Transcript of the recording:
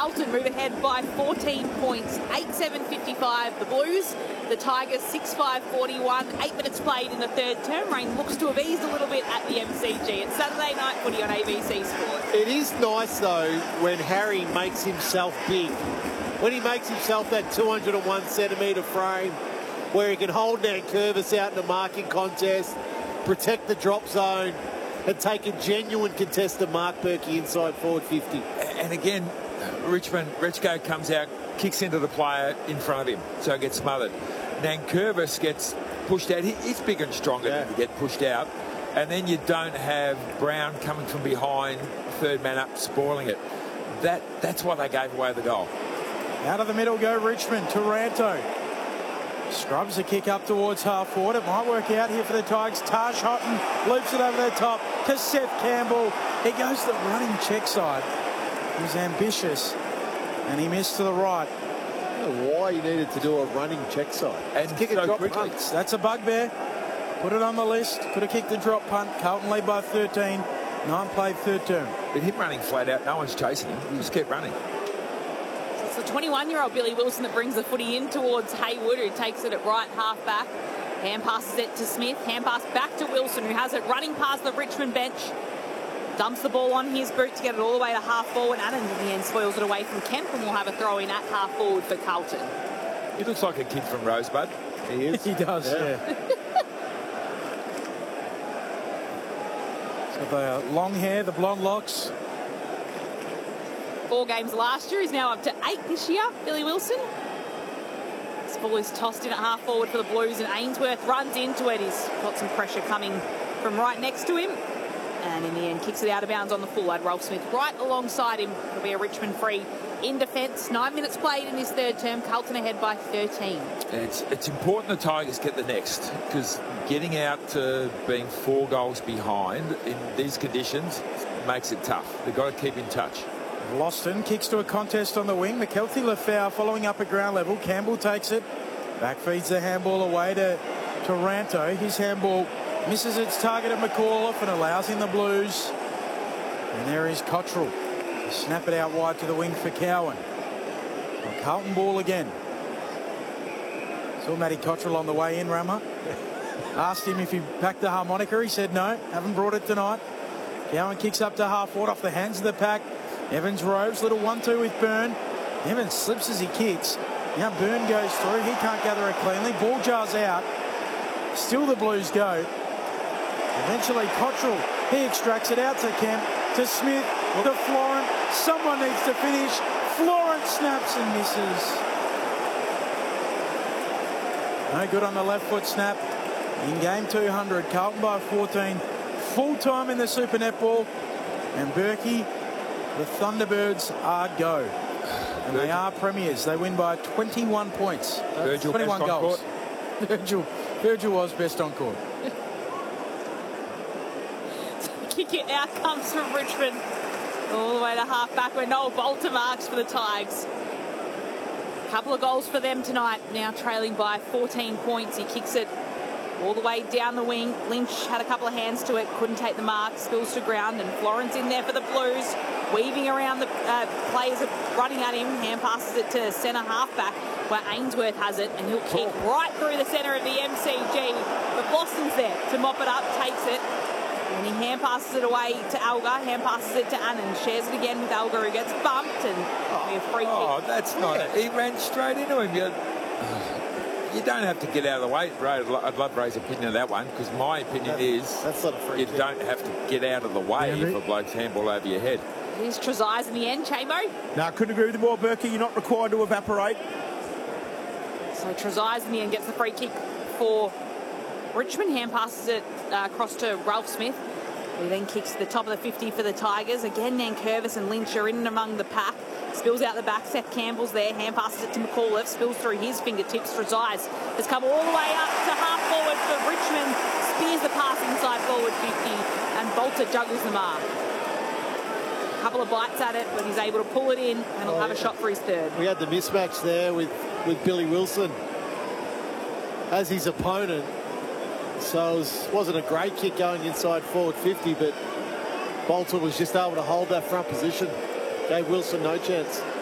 Carlton move ahead by 14 points, 8-7-55 the Blues. The Tigers 6-5-41, 8 minutes played in the third term. Rain looks to have eased a little bit at the MCG. It's Saturday night footy on ABC Sport. It is nice though when Harry makes himself big. When he makes himself that 201 centimetre frame where he can hold Nankervis out in a marking contest, protect the drop zone and take a genuine contested mark, Berkey, inside forward 50. And again, Rechko comes out, kicks into the player in front of him, so it gets smothered. Nankervis gets pushed out. He's big and stronger than to get pushed out. And then you don't have Brown coming from behind, third man up, spoiling it. That's why they gave away the goal. Out of the middle go Richmond. Taranto scrubs a kick up towards half forward. It might work out here for the Tigers. Taj Houghton loops it over the top to Seth Campbell. He goes to the running check side. He's ambitious and he missed to the right. I don't know why you needed to do a running check side. And kick a drop quickly. punt. That's a bugbear. Put it on the list. Could have kicked the drop punt. Carlton lead by 13. 9 played third term. But him running flat out, no one's chasing him. He just kept running. So it's the 21-year-old Billy Wilson that brings the footy in towards Haywood, who takes it at right half back. Hand passes it to Smith. Hand pass back to Wilson, who has it running past the Richmond bench. Dumps the ball on his boot to get it all the way to half forward. And in the end spoils it away from Kemp, and we'll have a throw in at half forward for Carlton. He looks like a kid from Rosebud. He is. He does, yeah. He's got the long hair, the blonde locks. 4 games last year. He's now up to 8 this year, Billy Wilson. This ball is tossed in at half forward for the Blues, and Ainsworth runs into it. He's got some pressure coming from right next to him. And in the end, kicks it out of bounds on the full. Had Ralph Smith right alongside him. It'll be a Richmond free in defence. 9 minutes played in his third term. Carlton ahead by 13. It's important the Tigers get the next, because getting out to being 4 goals behind in these conditions makes it tough. They've got to keep in touch. Loston kicks to a contest on the wing. McKelty Lafau following up at ground level. Campbell takes it. Back feeds the handball away to Taranto. His handball misses its target at McAuliffe and allows in the Blues. And there is Cottrell. Snap it out wide to the wing for Cowan. Well, Carlton ball again. Saw Matty Cottrell on the way in, Rama. Asked him if he packed the harmonica. He said no, haven't brought it tonight. Cowan kicks up to half forward off the hands of the pack. Evans roves, little 1-2 with Byrne. Evans slips as he kicks. Now Byrne goes through. He can't gather it cleanly. Ball jars out. Still the Blues go. Eventually Cottrell, he extracts it out to Kemp, to Smith, to Florent. Someone needs to finish. Florent snaps and misses. No good on the left foot snap. In game 200, Carlton by 14. Full time in the Super Netball. And Berkey, the Thunderbirds are go. And they are premiers. They win by 21 points. Virgil 21 best on goals. court. Virgil was best on court. Kick it out comes from Richmond. All the way to half back where Noel Bolter marks for the Tigers. Couple of goals for them tonight. Now trailing by 14 points. He kicks it all the way down the wing. Lynch had a couple of hands to it. Couldn't take the mark. Spills to ground. And Florence in there for the Blues. Weaving around the players running at him. Hand passes it to centre halfback where Ainsworth has it. And he'll kick right through the centre of the MCG. But Boston's there to mop it up. Takes it. And he hand passes it away to Alga. Hand passes it to Annan. Shares it again with Alga, who gets bumped. And a free kick. Oh, that's not it. He ran straight into him. You don't have to get out of the way. I'd love Ray's opinion of that one, because my opinion is that's not a free you kick. don't have to get out of the way if a bloke's handball over your head. Here's Trezise in the end, Chamo. No, I couldn't agree with you more, Berkey. You're not required to evaporate. So Trezise in the end gets the free kick for Richmond. Hand passes it across to Ralph Smith, who then kicks to the top of the 50 for the Tigers. Again, Nankervis and Lynch are in and among the pack. Spills out the back. Seth Campbell's there. Hand passes it to McAuliffe. Spills through his fingertips. Trezise has come all the way up to half forward for Richmond. Spears the pass inside forward 50. And Bolter juggles the mark. A couple of bites at it, but he's able to pull it in, and he'll have a shot for his third. We had the mismatch there with Billy Wilson as his opponent. So it wasn't a great kick going inside forward 50, but Bolter was just able to hold that front position. Gave Wilson no chance.